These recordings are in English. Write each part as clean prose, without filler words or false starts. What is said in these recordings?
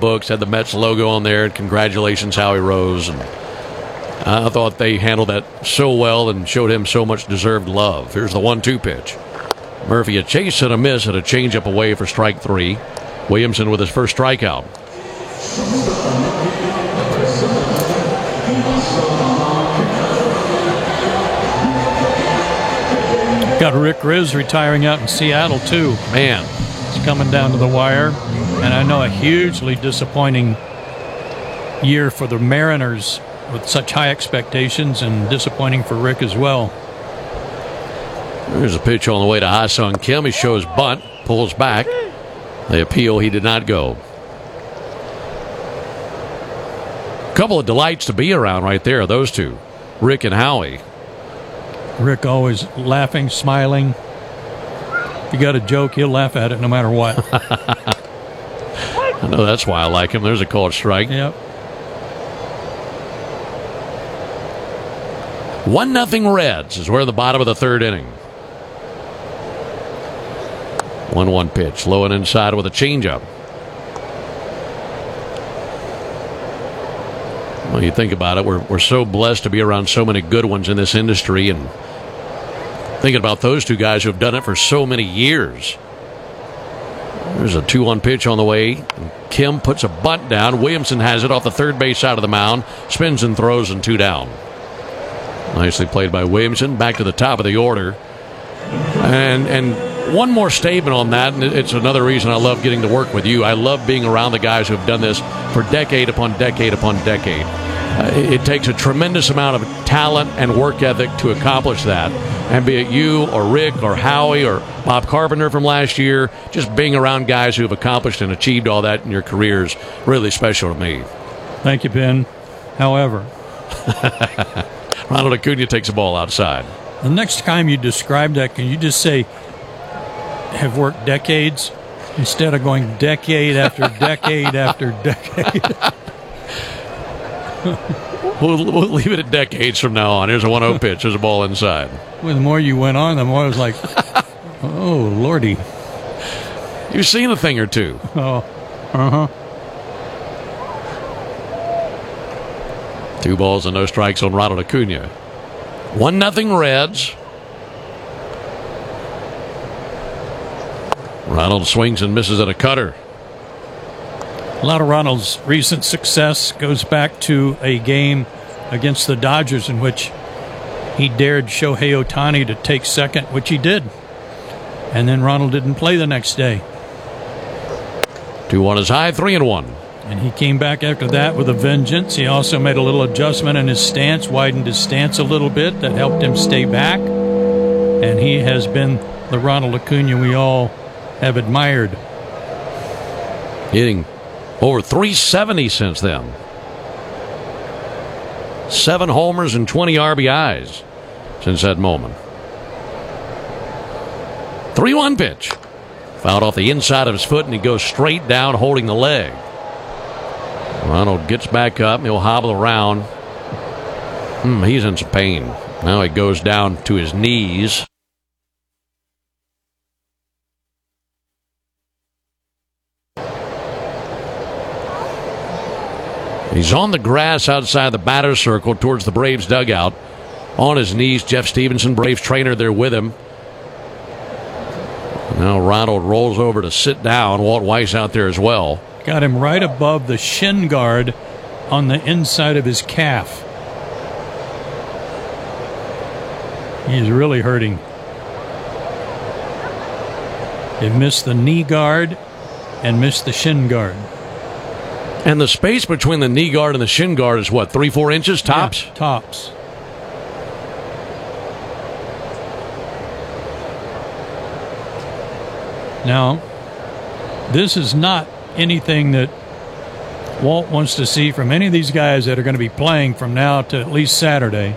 books, had the Mets logo on there, and congratulations, Howie Rose. And I thought they handled that so well and showed him so much deserved love. Here's the 1-2 pitch. Murphy a chase and a miss at a changeup away for strike 3. Williamson with his first strikeout. Got Rick Riz retiring out in Seattle, too. Man. It's coming down to the wire. And I know a hugely disappointing year for the Mariners with such high expectations, and disappointing for Rick as well. There's a pitch on the way to Ha-Sung Kim. He shows bunt, pulls back. The appeal, he did not go. A couple of delights to be around right there, those two, Rick and Howie. Rick always laughing, smiling. If you got a joke, he'll laugh at it no matter what. I know that's why I like him. There's a called strike. Yep. 1-0 Reds as we're in the bottom of the third inning. 1-1 pitch, low and inside with a changeup. Well, you think about it, we're so blessed to be around so many good ones in this industry, and thinking about those two guys who have done it for so many years. There's a 2-1 pitch on the way. Kim puts a bunt down. Williamson has it off the third base side of the mound, spins and throws, and 2 down. Nicely played by Williamson. Back to the top of the order. And one more statement on that, and it's another reason I love getting to work with you. I love being around the guys who have done this for decade upon decade upon decade. It takes a tremendous amount of talent and work ethic to accomplish that. And be it you or Rick or Howie or Bob Carpenter from last year, just being around guys who have accomplished and achieved all that in your careers, really special to me. Thank you, Ben. However, Ronald Acuna takes the ball outside. The next time you describe that, can you just say, have worked decades, instead of going decade after decade after decade? We'll leave it at decades from now on. Here's a 1-0 pitch. There's a ball inside. Well, the more you went on, the more I was like, oh, Lordy. You've seen a thing or two. Oh, uh-huh. 2 balls and no strikes on Ronald Acuna. 1-0 Reds. Ronald swings and misses at a cutter. A lot of Ronald's recent success goes back to a game against the Dodgers in which he dared Shohei Ohtani to take second, which he did. And then Ronald didn't play the next day. 2-1 is high, 3-1. And he came back after that with a vengeance. He also made a little adjustment in his stance, widened his stance a little bit. That helped him stay back. And he has been the Ronald Acuna we all have admired. Hitting over 370 since then. 7 homers and 20 RBIs since that moment. 3-1 pitch. Fouled off the inside of his foot, and he goes straight down, holding the leg. Ronald gets back up, and he'll hobble around. He's in some pain. Now he goes down to his knees. He's on the grass outside the batter's circle towards the Braves dugout. On his knees, Jeff Stevenson, Braves trainer, there with him. Now Ronald rolls over to sit down. Walt Weiss out there as well. Got him right above the shin guard on the inside of his calf. He's really hurting. He missed the knee guard and missed the shin guard. And the space between the knee guard and the shin guard is what, 3-4 inches tops? Yeah, tops. Now, this is not anything that Walt wants to see from any of these guys that are going to be playing from now to at least Saturday.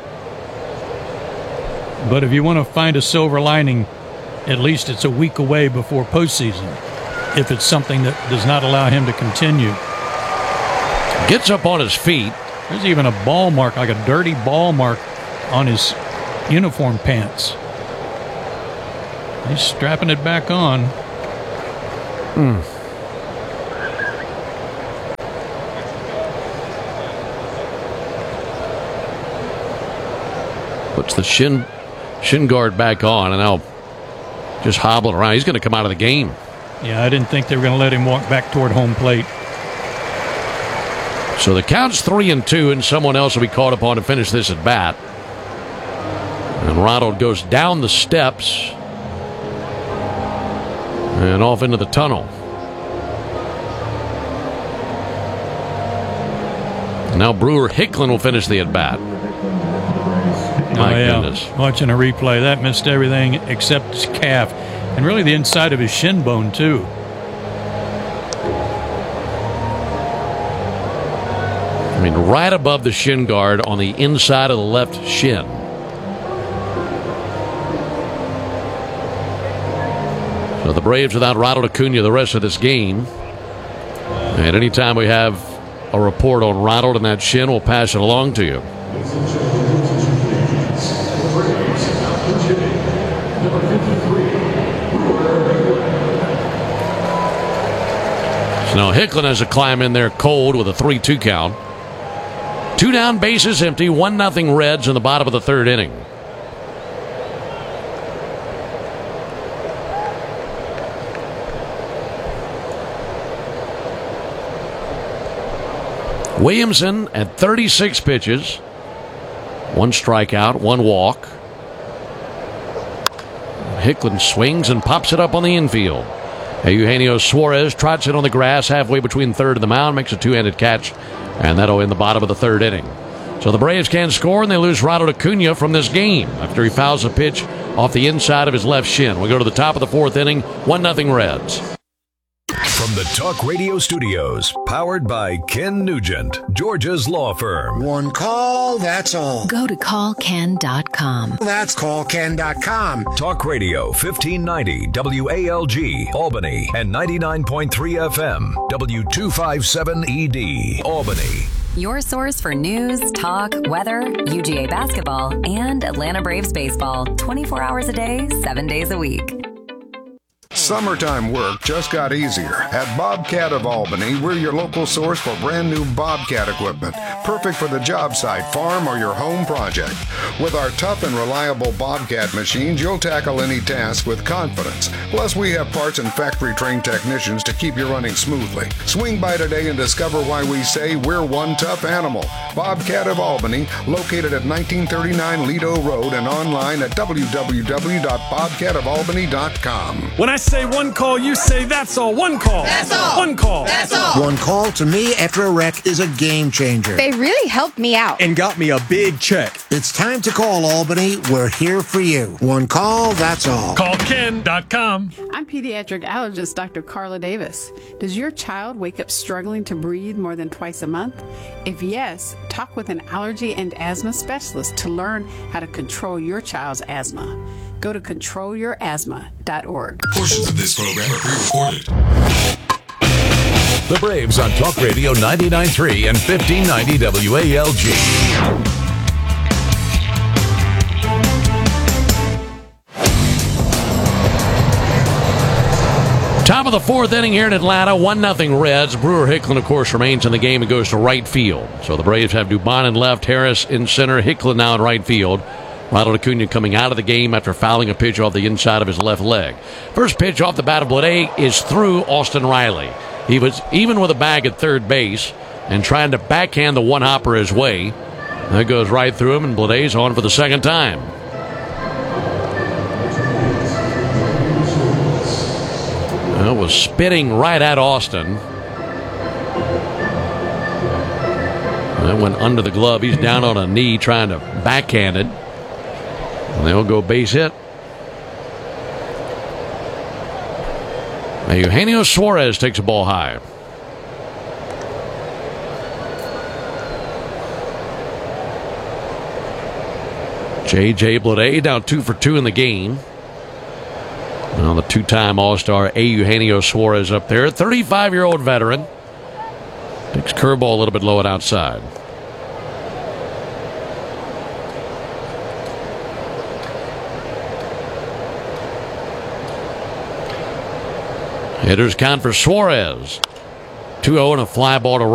But if you want to find a silver lining, at least it's a week away before postseason, if it's something that does not allow him to continue. Gets up on his feet. There's even a ball mark, like a dirty ball mark on his uniform pants. He's strapping it back on. Puts the shin guard back on, and now just hobbling around. He's going to come out of the game. Yeah, I didn't think they were going to let him walk back toward home plate. So the count's 3-2, and someone else will be called upon to finish this at bat. And Ronald goes down the steps and off into the tunnel. Now Brewer Hicklin will finish the at bat. My goodness. Watching a replay, that missed everything except his calf and really the inside of his shin bone, too. I mean, right above the shin guard on the inside of the left shin. So the Braves without Ronald Acuna the rest of this game. And anytime we have a report on Ronald and that shin, we'll pass it along to you. So now Hicklin has to climb in there cold with a 3-2 count. 2 down, bases empty, 1-0 Reds in the bottom of the third inning. Williamson at 36 pitches, 1 strikeout, 1 walk. Hicklin swings and pops it up on the infield. Eugenio Suarez trots it on the grass halfway between third and the mound, makes a 2-handed catch, and that'll end the bottom of the third inning. So the Braves can't score, and they lose Ronald Acuna from this game after he fouls a pitch off the inside of his left shin. We go to the top of the fourth inning, 1-0 Reds. From the Talk Radio Studios, powered by Ken Nugent, Georgia's law firm. One call, that's all. Go to callken.com. That's callken.com. Talk Radio 1590 WALG, Albany, and 99.3 FM, W257ED, Albany. Your source for news, talk, weather, UGA basketball, and Atlanta Braves baseball. 24 hours a day, 7 days a week. Summertime work just got easier. At Bobcat of Albany, we're your local source for brand new Bobcat equipment. Perfect for the job site, farm, or your home project. With our tough and reliable Bobcat machines, you'll tackle any task with confidence. Plus, we have parts and factory-trained technicians to keep you running smoothly. Swing by today and discover why we say we're one tough animal. Bobcat of Albany, located at 1939 Lido Road and online at www.bobcatofalbany.com. When I say one call, you say that's all. One call. That's all. One call. That's all. One call to me after a wreck is a game changer. They really helped me out. And got me a big check. It's time to call Albany. We're here for you. One call, that's all. Callken.com. I'm pediatric allergist Dr. Carla Davis. Does your child wake up struggling to breathe more than twice a month? If yes, talk with an allergy and asthma specialist to learn how to control your child's asthma. Go to controlyourasthma.org. Portions of this program are pre-recorded. The Braves on Talk Radio 99.3 and 1590 WALG. Top of the fourth inning here in Atlanta, 1-0 Reds. Brewer Hicklin, of course, remains in the game and goes to right field. So the Braves have Dubon in left, Harris in center, Hicklin now in right field. Ronald Acuna coming out of the game after fouling a pitch off the inside of his left leg. First pitch off the bat of Blade is through Austin Riley. He was even with a bag at third base and trying to backhand the one-hopper his way. That goes right through him, and Blade's on for the second time. Well, was spitting right at Austin. That went under the glove. He's down on a knee trying to backhand it. And they'll go base hit. Now Eugenio Suarez takes a ball high. J.J. Bleday now 2 for 2 in the game. Now the two-time All-Star Eugenio Suarez up there. 35-year-old veteran. Takes curveball a little bit low and outside. Hitters count for Suarez. 2-0 and a fly ball to